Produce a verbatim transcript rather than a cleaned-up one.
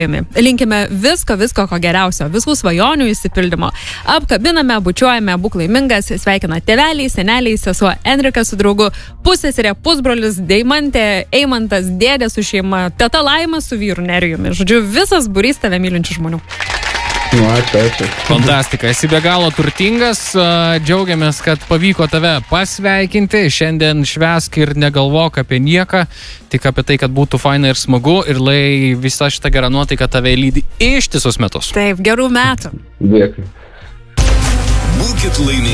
Linkime visko, visko, ko geriausio, visų svajonių įsipildymo. Apkabiname, bučiuojame, būk laimingas, sveikina tėveliai, seneliai, sesuo Enrika su draugu, pusseserė, pusbrolis, Deimantė, Eimantas, dėdė su šeima, teta Laima su vyru Nerijumi. Žodžiu, visas būrys tave mylinčių žmonių. Nu, ačiū, ačiū. Fantastika, esi be galo turtingas, džiaugiamės, kad pavyko tave pasveikinti, šiandien švęsk ir negalvok apie nieką, tik apie tai, kad būtų faina ir smagu ir lai visa šita gera nuotaika tave lydi ištisus metus. Taip, gerų metų. Dėkui. Būkit laimingi.